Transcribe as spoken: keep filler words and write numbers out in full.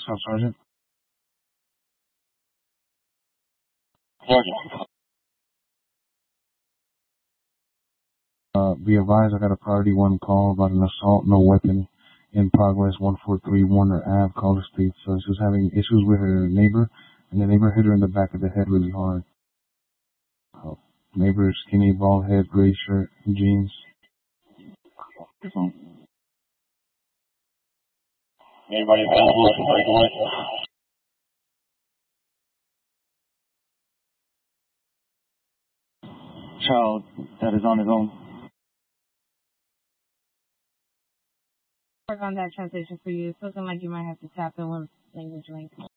Staff Sergeant. Sergeant. Uh, be advised, I got a priority one call about an assault, no weapon, in progress, one four three Warner Ave, Caller States. So she's having issues with her neighbor, and the neighbor hit her in the back of the head really hard. Uh, neighbor, skinny, bald head, gray shirt, jeans. Anybody available to break away? Child that is on his own. Work on that translation for you. It's looking like you might have to tap in with language link.